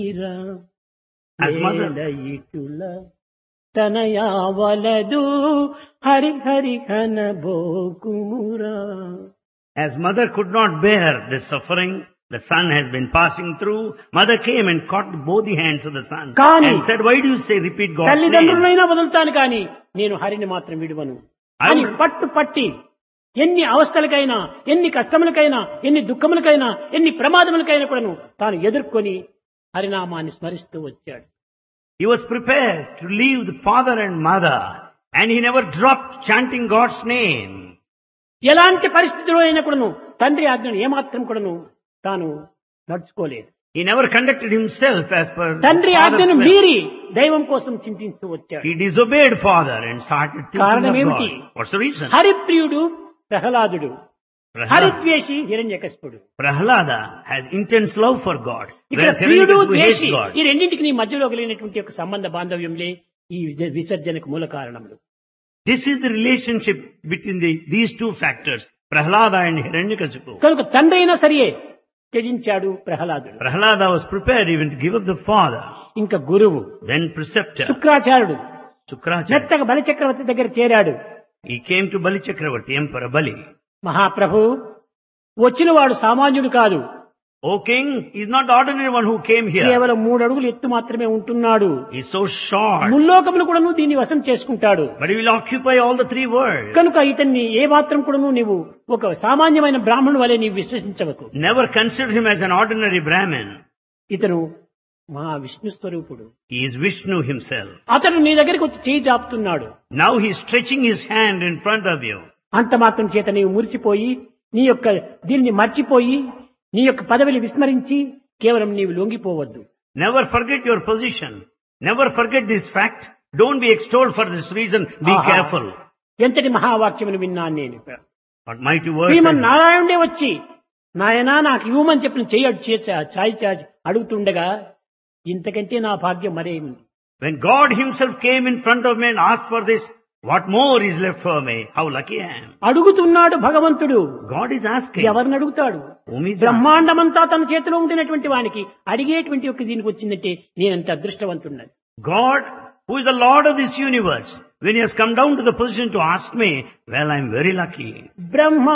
As mother, తనయావలదు Hari Hari కనబోకుమురా. as mother could not bear the suffering the son has been passing through, mother came and caught both the hands of the son Kani. and said, why do you say repeat God's name? తల్లిదండ్రులైనా వదులుతాను కానీ నేను హరిని మాత్రం విడువను అని పట్టు పట్టి ఎన్ని అవస్థలకైనా, ఎన్ని కష్టములకైనా, ఎన్ని దుఃఖములకైనా, ఎన్ని ప్రమాదములకైనా కూడాను తాను ఎదుర్కొని హరినామాన్ని స్మరిస్తూ వచ్చాడు. He was prepared to leave the father and mother, and he never dropped chanting God's name. ఎలాంటి పరిస్థితిలో అయినా కూడాను తండ్రి ఆజ్ఞను ఏమాత్రం కూడాను తాను నడుచుకోలేదు. He never conducted himself as per his తండ్రి father's ఆజ్ఞను will. మీరి దైవం కోసం చింతిస్తూ వచ్చాడు. He disobeyed father and started thinking కారణం of ఏమిటి? God. What's the reason? హరిప్రియుడు ప్రహ్లాదుడు, హరిద్వేషి హిరణ్యకశిపుడు. Prahlada has intense love for God, ఇక్కడ whereas ప్రియుడు Hiranyakashipu hates ద్వేషి God. ఈ రెండింటికి నీ మధ్యలో కలిగినటువంటి ఒక సంబంధ బాంధవ్యంలే ఈ విసర్జనకు మూల కారణములు. This is the relationship between these two factors, Prahlada and Hiranyakashipu. కనుక తండ్రి అయినా సరియే త్యజించాడు ప్రహ్లాదుడు. Prahlada was prepared even to give up the father, ఇంకా గురువు then preceptor, శుక్రాచార్యుడు Sukracharya. మెత్తగా బలిచక్రవర్తి దగ్గర చేరాడు. He came to Bali Chakravarti, Emperor Bali. మహాప్రభు వచ్చిన వాడు సామాన్యుడు కాదు, O king, he's not the ordinary one who came here. కేవలం 3 అడుగులు ఎత్తు మాత్రమే ఉంటున్నాడు. He's so short, ముల్లోకములు కూడాను దీన్ని వశం చేసుకుంటాడు. but he will occupy all the 3 worlds. కనుక ఇతన్ని ఏ మాత్రం కూడాను నీవు ఒక సామాన్యమైన బ్రాహ్మణుడు వలె నీవు విశ్వసించవకు. Never consider him as an ordinary Brahmin. ఇతను మహా విష్ణు స్వరూపుడు. He is Vishnu himself. అతడు నీ దగ్గరికి వచ్చి చేయి జాపుతున్నాడు. Now he is stretching his hand in front of you. అంత మాత్రం చేత నీవు మురిసిపోయి నీ యొక్క దీన్ని మర్చిపోయి నీ యొక్క పదవిని విస్మరించి కేవలం నీవు లొంగిపోవద్దు. Never forget your position. Never forget this fact. Don't be extolled for this reason. Be ఆహా. careful. ఎంతటి మహావాక్యమును విన్నాను నేను. What mighty words. శ్రీమన్ నారాయణుడే వచ్చి నాయనా నాకు ఇవ్వమని చెప్పిన చాయ్ అడుగుతుండగా ఇంతకంటే నా భాగ్యం మరేముంది. When God himself came in front of me and asked for this, what more is left for me? How lucky I am. అడుగుతున్నాడు భగవంతుడు. God is asking. ఎవరిని అడుగుతాడు? Whom is asking? బ్రహ్మాండమంతా తన చేతిలో ఉండినటువంటి వానికి అడిగేటువంటి ఒక దీనికి వచ్చిందంటే నేనంత అదృష్టవంతున్నది. God, who is the Lord of this universe, when he has come down to the position to ask me, well, I am very lucky. Brahma